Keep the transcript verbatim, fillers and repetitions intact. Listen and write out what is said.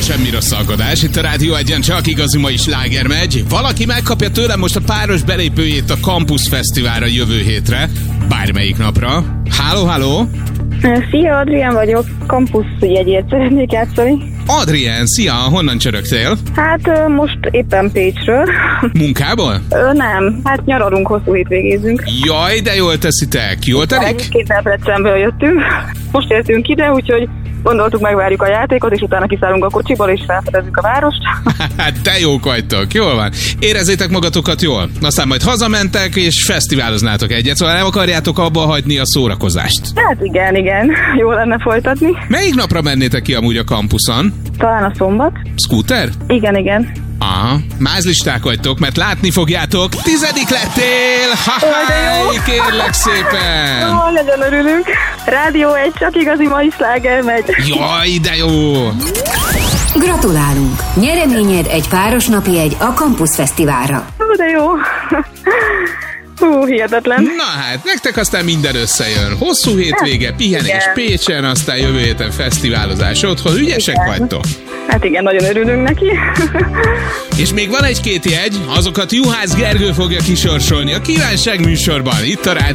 semmi rossz alkodás. Itt a Rádió Egyen csak igazi mai sláger megy. Valaki megkapja tőlem most a páros belépőjét a Campus Fesztiválra jövő hétre. Bármelyik napra. Háló, háló! Szia, Adrián vagyok. Campus jegyét szeretnék játszani. Adrián, szia! Honnan csörögtél? Hát most éppen Pécsről. Munkából? Ö, nem, hát nyaralunk, hosszú hétvégézünk. Jaj, de jól teszitek! Jól telik? Két Debrecenből jöttünk. Most értünk ide, úgyhogy gondoltuk, megvárjuk a játékot, és utána kiszállunk a kocsiból, és felfedezzük a várost. Hát de jók vagytok, jól van. Érezzétek magatokat jól. Aztán majd hazamentek, és fesztiváloznátok egyet, szóval nem akarjátok abba hagyni a szórakozást. Hát igen, igen. Jó lenne folytatni. Melyik napra mennétek ki amúgy a kampuszon? Talán a szombat. Scooter? Igen, igen. Aha, mázlisták vagytok, mert látni fogjátok, tizedik lettél! Ha-ha, kérlek szépen! Ó, nagyon örülünk. Rádió egy, csak igazi mai sláger megy. Jaj, de jó! Gratulálunk! Nyereményed egy páros napi egy a Campus Fesztiválra. Ó, de jó. Hú, hihetetlen. Na hát, nektek aztán minden összejön. Hosszú hétvége, pihenés igen. Pécsen, aztán jövő héten fesztiválozás otthon. Ügyesek igen. vagytok? Hát igen, nagyon örülünk neki. És még van egy-két jegy, azokat Juhász Gergő fogja kisorsolni a Kívánság műsorban, itt a Rádió